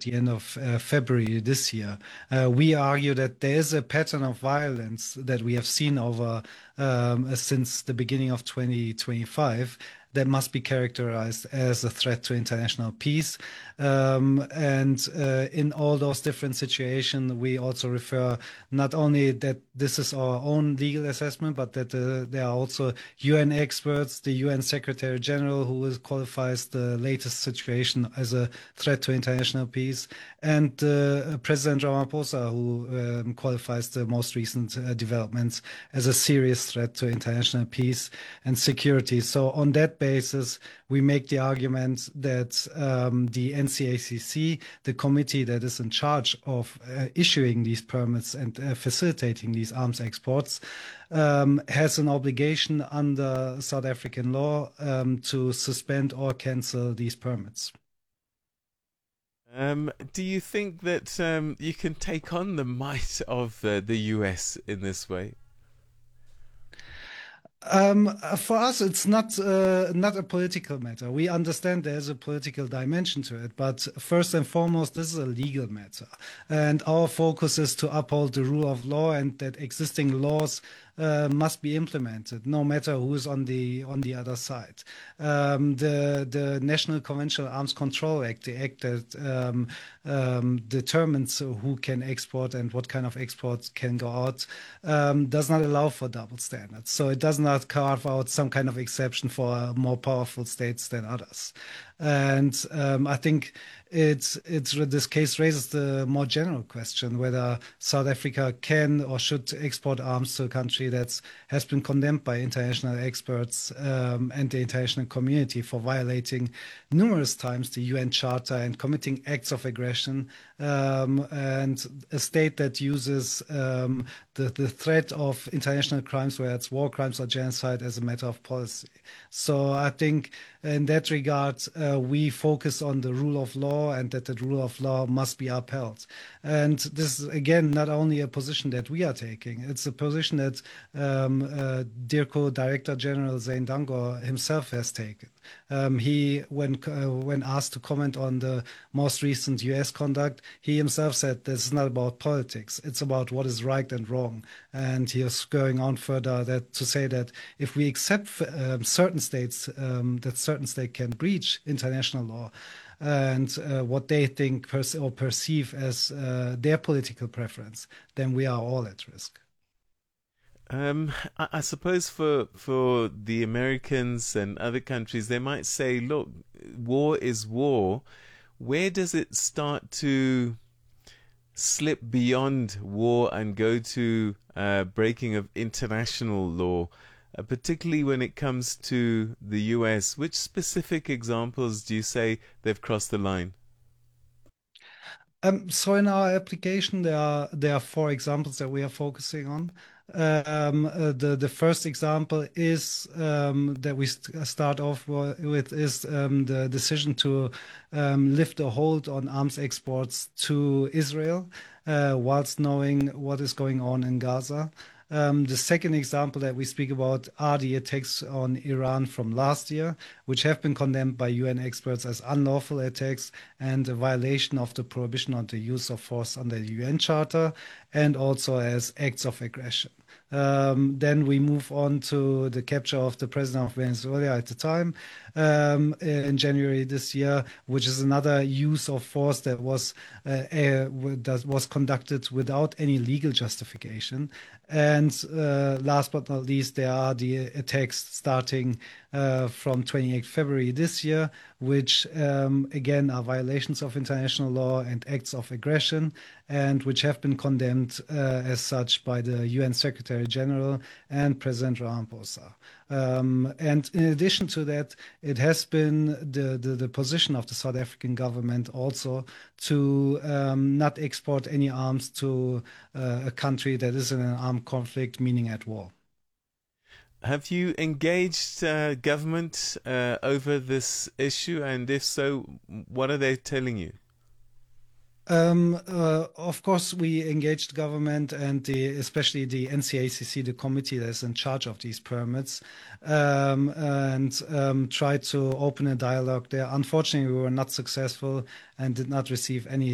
the end of February this year. We argue that there is a pattern of violence that we have seen over since the beginning of 2025 that must be characterized as a threat to international peace. And in all those different situations, we also refer not only that this is our own legal assessment, but that there are also UN experts, the UN Secretary General, who qualifies the latest situation as a threat to international peace, and President Ramaphosa, who qualifies the most recent developments as a serious threat to international peace and security. So on that basis, we make the argument that the NCACC, the committee that is in charge of issuing these permits and facilitating these arms exports, has an obligation under South African law to suspend or cancel these permits. Do you think that you can take on the might of the US in this way? For us, it's not a political matter. We understand there's a political dimension to it, but first and foremost, this is a legal matter, and our focus is to uphold the rule of law and that existing laws must be implemented, no matter who is on the other side. The National Conventional Arms Control Act, the act that determines who can export and what kind of exports can go out, does not allow for double standards. So it does not carve out some kind of exception for more powerful states than others. And I think this case raises the more general question whether South Africa can or should export arms to a country that has been condemned by international experts and the international community for violating numerous times the UN Charter and committing acts of aggression, and a state that uses the threat of international crimes, whether it's war crimes or genocide, as a matter of policy. So I think in that regard, we focus on the rule of law and that the rule of law must be upheld. And this is, again, not only a position that we are taking, it's a position that DIRCO Director General Zane Dangor himself has taken. He, when asked to comment on the most recent US conduct, he himself said this is not about politics, it's about what is right and wrong. And he is going on further to say that if we accept certain states, that certain states can breach international law and what they think or perceive as their political preference, then we are all at risk. I suppose for the Americans and other countries, they might say, look, war is war. Where does it start to slip beyond war and go to breaking of international law, particularly when it comes to the US? Which specific examples do you say they've crossed the line? So in our application, there are four examples that we are focusing on. The first example is that we start off with is the decision to lift a hold on arms exports to Israel, whilst knowing what is going on in Gaza. The second example that we speak about are the attacks on Iran from last year, which have been condemned by UN experts as unlawful attacks and a violation of the prohibition on the use of force under the UN Charter, and also as acts of aggression. Then we move on to the capture of the president of Venezuela at the time in January this year, which is another use of force that was conducted without any legal justification. And last but not least, there are the attacks starting from 28 February this year, which again are violations of international law and acts of aggression, and which have been condemned as such by the UN Secretary General and President Ramaphosa. And in addition to that, it has been the position of the South African government also to not export any arms to a country that is in an armed conflict, meaning at war. Have you engaged government over this issue? And if so, what are they telling you? Of course, we engaged government and especially the NCACC, the committee that is in charge of these permits, and tried to open a dialogue there. Unfortunately, we were not successful and did not receive any